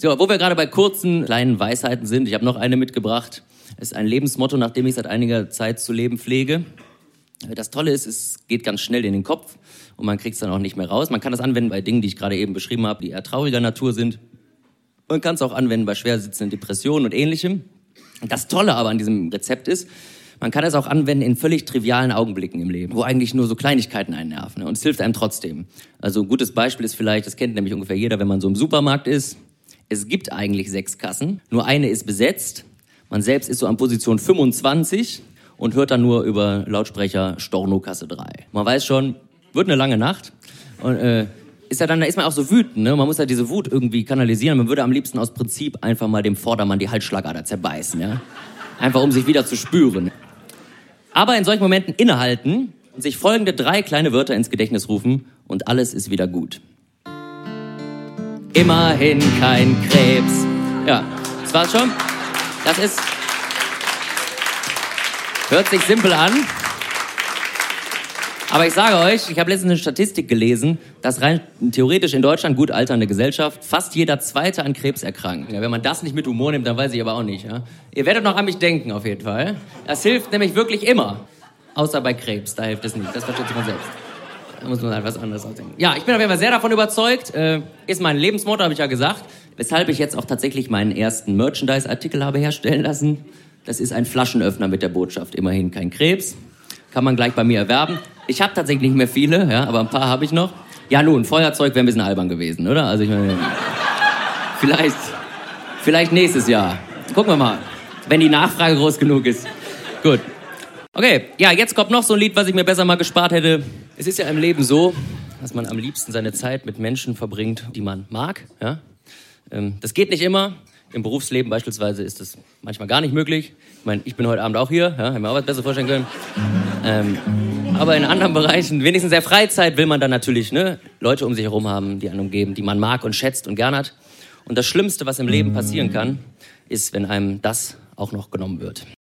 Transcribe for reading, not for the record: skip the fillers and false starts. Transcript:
So, wo wir gerade bei kurzen, kleinen Weisheiten sind, ich habe noch eine mitgebracht. Es ist ein Lebensmotto, nach dem ich seit einiger Zeit zu leben pflege. Das Tolle ist, es geht ganz schnell in den Kopf und man kriegt es dann auch nicht mehr raus. Man kann das anwenden bei Dingen, die ich gerade eben beschrieben habe, die eher trauriger Natur sind. Man kann es auch anwenden bei schwer sitzenden Depressionen und Ähnlichem. Das Tolle aber an diesem Rezept ist, man kann es auch anwenden in völlig trivialen Augenblicken im Leben, wo eigentlich nur so Kleinigkeiten einen nerven. Und es hilft einem trotzdem. Also ein gutes Beispiel ist vielleicht, das kennt nämlich ungefähr jeder, wenn man so im Supermarkt ist. Es gibt eigentlich 6 Kassen, nur eine ist besetzt. Man selbst ist so an Position 25 und hört dann nur über Lautsprecher Storno Kasse 3. Man weiß schon, wird eine lange Nacht. Und da ist man auch so wütend, ne? Man muss ja diese Wut irgendwie kanalisieren. Man würde am liebsten aus Prinzip einfach mal dem Vordermann die Halsschlagader zerbeißen, ja? Einfach um sich wieder zu spüren. Aber in solchen Momenten innehalten und sich folgende 3 kleine Wörter ins Gedächtnis rufen und alles ist wieder gut. Immerhin kein Krebs. Ja, das war's schon. Das ist... Hört sich simpel an. Aber ich sage euch, ich habe letztens eine Statistik gelesen, dass rein theoretisch in Deutschland, gut alternde Gesellschaft, fast jeder Zweite an Krebs erkrankt. Ja, wenn man das nicht mit Humor nimmt, dann weiß ich aber auch nicht. Ja? Ihr werdet noch an mich denken, auf jeden Fall. Das hilft nämlich wirklich immer. Außer bei Krebs, da hilft es nicht. Das versteht sich man selbst. Da muss man halt was anderes ausdenken. Ja, ich bin auf jeden Fall sehr davon überzeugt. Ist mein Lebensmotto, habe ich ja gesagt. Weshalb ich jetzt auch tatsächlich meinen ersten Merchandise-Artikel habe herstellen lassen. Das ist ein Flaschenöffner mit der Botschaft, immerhin kein Krebs. Kann man gleich bei mir erwerben. Ich habe tatsächlich nicht mehr viele, ja, aber ein paar habe ich noch. Ja nun, Feuerzeug wäre ein bisschen albern gewesen, oder? Also ich meine, vielleicht nächstes Jahr. Gucken wir mal, wenn die Nachfrage groß genug ist. Gut. Okay, ja, jetzt kommt noch so ein Lied, was ich mir besser mal gespart hätte. Es ist ja im Leben so, dass man am liebsten seine Zeit mit Menschen verbringt, die man mag. Ja? Das geht nicht immer. Im Berufsleben beispielsweise ist das manchmal gar nicht möglich. Ich meine, ich bin heute Abend auch hier, ja, hätte mir auch was besser vorstellen können. Aber in anderen Bereichen, wenigstens der Freizeit, will man dann natürlich Leute um sich herum haben, die einen umgeben, die man mag und schätzt und gern hat. Und das Schlimmste, was im Leben passieren kann, ist, wenn einem das auch noch genommen wird.